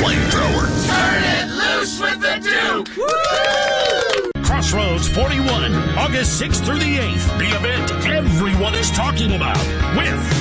flamethrower. Turn it loose with the Duke! Woo! Crossroads 41, August 6th through the 8th. The event everyone is talking about with